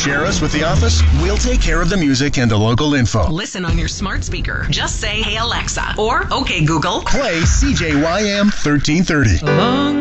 Share us with the office. We'll take care of the music and the local info. Listen on your smart speaker. Just say, "Hey Alexa," or "Okay Google." Play CJYM 1330. Along